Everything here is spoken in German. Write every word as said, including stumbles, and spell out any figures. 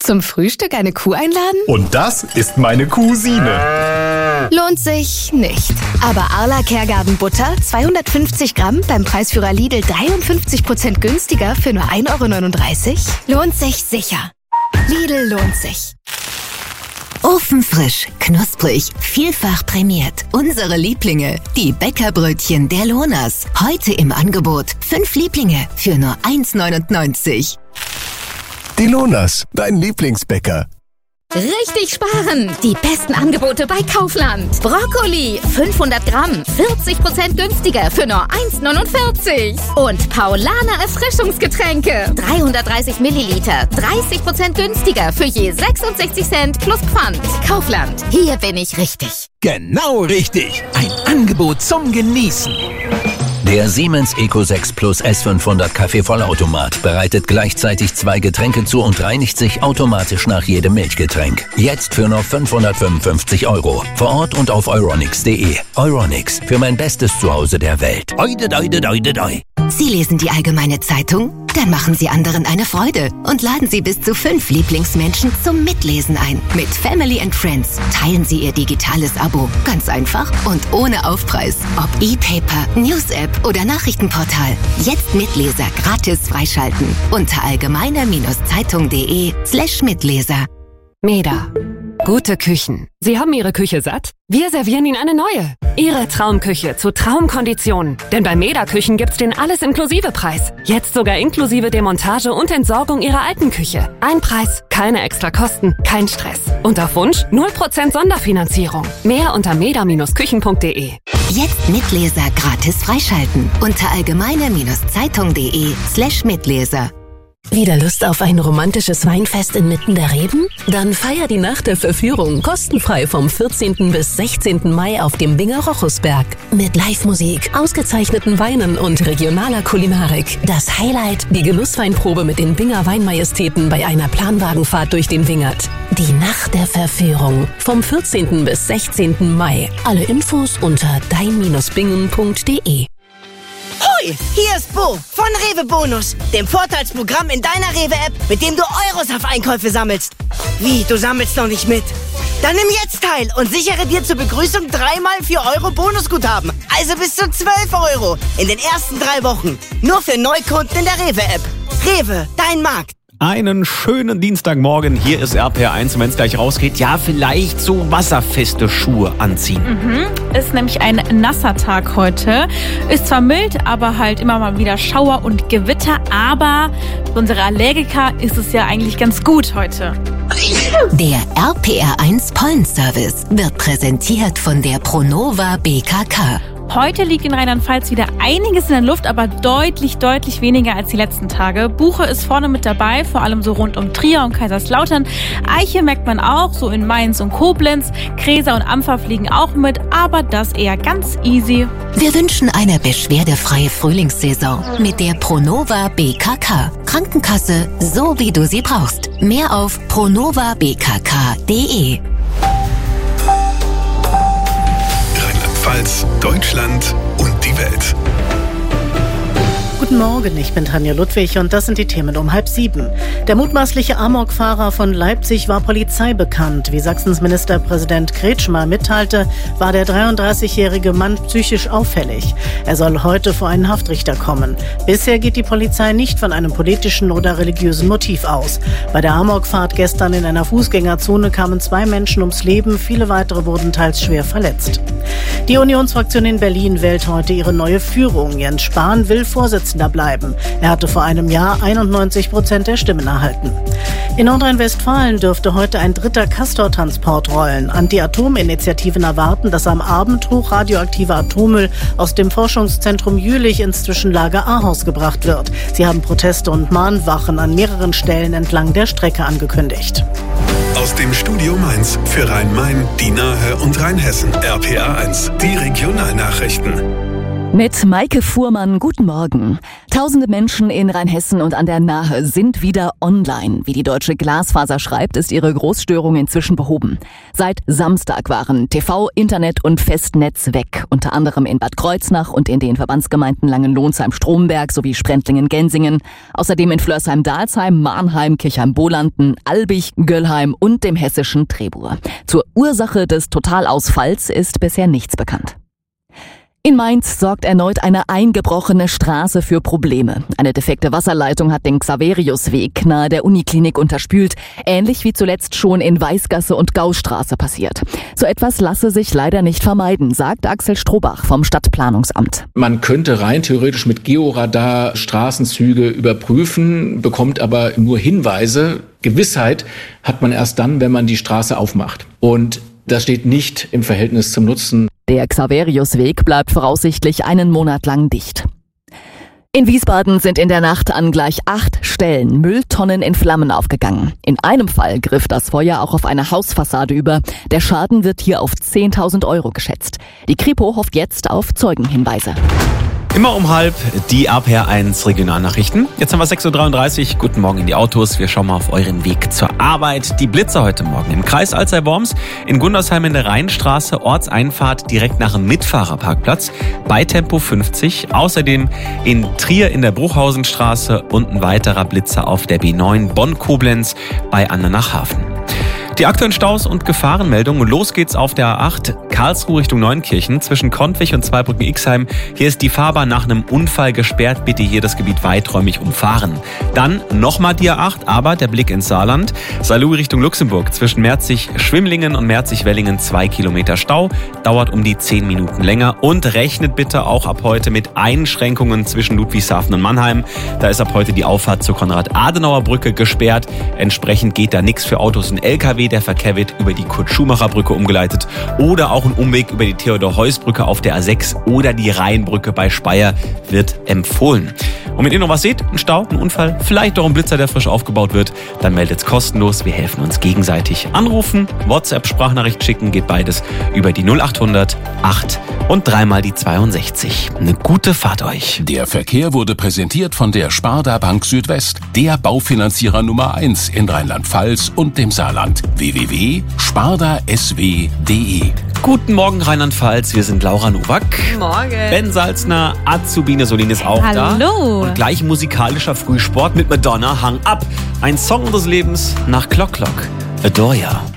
Zum Frühstück eine Kuh einladen? Und das ist meine Cousine. Lohnt sich nicht. Aber Arla Kergarten Butter, zweihundertfünfzig Gramm, beim Preisführer Lidl dreiundfünfzig Prozent günstiger für nur ein Euro neununddreißig? Lohnt sich sicher. Lidl lohnt sich. Ofenfrisch, knusprig, vielfach prämiert. Unsere Lieblinge, die Bäckerbrötchen der Lohners. Heute im Angebot. Fünf Lieblinge für nur eins neunundneunzig. Die Lohners, dein Lieblingsbäcker. Richtig sparen! Die besten Angebote bei Kaufland. Brokkoli, fünfhundert Gramm, vierzig Prozent günstiger für nur eins neunundvierzig. Und Paulaner Erfrischungsgetränke, dreihundertdreißig Milliliter, dreißig Prozent günstiger für je sechsundsechzig Cent plus Pfand. Kaufland, hier bin ich richtig. Genau richtig. Ein Angebot zum Genießen. Der Siemens Eco sechs Plus S fünfhundert Kaffeevollautomat bereitet gleichzeitig zwei Getränke zu und reinigt sich automatisch nach jedem Milchgetränk. Jetzt für nur fünfhundertfünfundfünfzig Euro. Vor Ort und auf euronics punkt de. Euronics, für mein bestes Zuhause der Welt. Oide, oide, oide, oide. Sie lesen die Allgemeine Zeitung? Dann machen Sie anderen eine Freude und laden Sie bis zu fünf Lieblingsmenschen zum Mitlesen ein. Mit Family and Friends teilen Sie Ihr digitales Abo. Ganz einfach und ohne Aufpreis. Ob E-Paper, News-App oder Nachrichtenportal. Jetzt Mitleser gratis freischalten. Unter allgemeine-zeitung.de slash Mitleser. Meda. Gute Küchen. Sie haben Ihre Küche satt? Wir servieren Ihnen eine neue. Ihre Traumküche zu Traumkonditionen. Denn bei Meda Küchen gibt's den Alles-Inklusive-Preis. Jetzt sogar inklusive Demontage und Entsorgung Ihrer alten Küche. Ein Preis, keine extra Kosten, kein Stress. Und auf Wunsch null Prozent Sonderfinanzierung. Mehr unter meda Küchen punkt de. Jetzt Mitleser gratis freischalten. Unter allgemeine-zeitung.de slash Mitleser. Wieder Lust auf ein romantisches Weinfest inmitten der Reben? Dann feier die Nacht der Verführung kostenfrei vom vierzehnten bis sechzehnten Mai auf dem Binger Rochusberg. Mit Live-Musik, ausgezeichneten Weinen und regionaler Kulinarik. Das Highlight, die Genussweinprobe mit den Binger Weinmajestäten bei einer Planwagenfahrt durch den Wingert. Die Nacht der Verführung vom vierzehnten bis sechzehnten Mai. Alle Infos unter dein Bingen punkt de. Hoi, hier ist Bo von Rewe Bonus, dem Vorteilsprogramm in deiner Rewe-App, mit dem du Euros auf Einkäufe sammelst. Wie, du sammelst noch nicht mit? Dann nimm jetzt teil und sichere dir zur Begrüßung dreimal vier Euro Bonusguthaben. Also bis zu zwölf Euro in den ersten drei Wochen. Nur für Neukunden in der Rewe-App. Rewe, dein Markt. Einen schönen Dienstagmorgen, hier ist R P R eins. Und wenn es gleich rausgeht, ja, vielleicht so wasserfeste Schuhe anziehen. Mhm. Ist nämlich ein nasser Tag heute. Ist zwar mild, aber halt immer mal wieder Schauer und Gewitter. Aber für unsere Allergiker ist es ja eigentlich ganz gut heute. Der R P R eins Pollenservice wird präsentiert von der Pronova B K K. Heute liegt in Rheinland-Pfalz wieder einiges in der Luft, aber deutlich, deutlich weniger als die letzten Tage. Buche ist vorne mit dabei, vor allem so rund um Trier und Kaiserslautern. Eiche merkt man auch, so in Mainz und Koblenz. Gräser und Ampfer fliegen auch mit, aber das eher ganz easy. Wir wünschen eine beschwerdefreie Frühlingssaison mit der Pronova B K K. Krankenkasse, so wie du sie brauchst. Mehr auf pronova b k k punkt de. Rheinland-Pfalz, Deutschland und die Welt. Guten Morgen, ich bin Tanja Ludwig und das sind die Themen um halb sieben. Der mutmaßliche Amokfahrer von Leipzig war Polizei bekannt. Wie Sachsens Ministerpräsident Kretschmer mitteilte, war der dreiunddreißigjährige Mann psychisch auffällig. Er soll heute vor einen Haftrichter kommen. Bisher geht die Polizei nicht von einem politischen oder religiösen Motiv aus. Bei der Amokfahrt gestern in einer Fußgängerzone kamen zwei Menschen ums Leben, viele weitere wurden teils schwer verletzt. Die Unionsfraktion in Berlin wählt heute ihre neue Führung. Jens Spahn will Vorsitzender bleiben. Er hatte vor einem Jahr einundneunzig Prozent der Stimmen erhalten. In Nordrhein-Westfalen dürfte heute ein dritter Castor-Transport rollen. Anti-Atom-Initiativen erwarten, dass am Abend hochradioaktiver Atommüll aus dem Forschungszentrum Jülich ins Zwischenlager Ahaus gebracht wird. Sie haben Proteste und Mahnwachen an mehreren Stellen entlang der Strecke angekündigt. Aus dem Studio Mainz für Rhein-Main, die Nahe und Rheinhessen. R P R eins, die Regionalnachrichten. Mit Maike Fuhrmann, guten Morgen. Tausende Menschen in Rheinhessen und an der Nahe sind wieder online. Wie die Deutsche Glasfaser schreibt, ist ihre Großstörung inzwischen behoben. Seit Samstag waren T V, Internet und Festnetz weg. Unter anderem in Bad Kreuznach und in den Verbandsgemeinden Langenlohnsheim-Stromberg sowie Sprendlingen-Gensingen. Außerdem in Flörsheim-Dalsheim, Marnheim, Kirchheim-Bolanden, Albig, Göllheim und dem hessischen Trebur. Zur Ursache des Totalausfalls ist bisher nichts bekannt. In Mainz sorgt erneut eine eingebrochene Straße für Probleme. Eine defekte Wasserleitung hat den Xaveriusweg nahe der Uniklinik unterspült, ähnlich wie zuletzt schon in Weißgasse und Gaustraße passiert. So etwas lasse sich leider nicht vermeiden, sagt Axel Strohbach vom Stadtplanungsamt. Man könnte rein theoretisch mit Georadar Straßenzüge überprüfen, bekommt aber nur Hinweise. Gewissheit hat man erst dann, wenn man die Straße aufmacht. Und das steht nicht im Verhältnis zum Nutzen. Der Xaveriusweg bleibt voraussichtlich einen Monat lang dicht. In Wiesbaden sind in der Nacht an gleich acht Stellen Mülltonnen in Flammen aufgegangen. In einem Fall griff das Feuer auch auf eine Hausfassade über. Der Schaden wird hier auf zehntausend Euro geschätzt. Die Kripo hofft jetzt auf Zeugenhinweise. Immer um halb die R P R eins Regionalnachrichten. Jetzt haben wir sechs Uhr dreiunddreißig. Guten Morgen in die Autos. Wir schauen mal auf euren Weg zur Arbeit. Die Blitzer heute Morgen im Kreis Alzey-Worms, in Gundersheim in der Rheinstraße, Ortseinfahrt direkt nach dem Mitfahrerparkplatz bei Tempo fünfzig. Außerdem in Trier in der Bruchhausenstraße und ein weiterer Blitzer auf der B neun Bonn-Koblenz bei Andernach-Hafen. Die aktuellen Staus und Gefahrenmeldungen. Los geht's auf der A acht Karlsruhe Richtung Neunkirchen zwischen Kontwig und Zweibrücken-Ixheim. Hier ist die Fahrbahn nach einem Unfall gesperrt. Bitte hier das Gebiet weiträumig umfahren. Dann nochmal die A acht, aber der Blick ins Saarland. Saarlouis Richtung Luxemburg zwischen Merzig-Schwimmlingen und Merzig-Wellingen zwei Kilometer Stau. Dauert um die zehn Minuten länger. Und rechnet bitte auch ab heute mit Einschränkungen zwischen Ludwigshafen und Mannheim. Da ist ab heute die Auffahrt zur Konrad-Adenauer-Brücke gesperrt. Entsprechend geht da nichts für Autos und L K W. Der Verkehr wird über die Kurt-Schumacher-Brücke umgeleitet oder auch ein Umweg über die Theodor-Heuss-Brücke auf der A sechs oder die Rheinbrücke bei Speyer wird empfohlen. Und wenn ihr noch was seht, ein Stau, ein Unfall, vielleicht doch ein Blitzer, der frisch aufgebaut wird, dann meldet es kostenlos. Wir helfen uns gegenseitig. Anrufen, WhatsApp-Sprachnachricht schicken, geht beides über die null achthundert acht und dreimal die zweiundsechzig. Eine gute Fahrt euch. Der Verkehr wurde präsentiert von der Sparda Bank Südwest, der Baufinanzierer Nummer eins in Rheinland-Pfalz und dem Saarland. w w w punkt sparda s w punkt d e. Guten Morgen Rheinland-Pfalz, wir sind Laura Nowak. Morgen. Ben Salzner, Azubine Solin ist auch Hallo. da. Und gleich musikalischer Frühsport mit Madonna, Hang Up. Ein Song des Lebens nach Clock Clock. Adore Ya.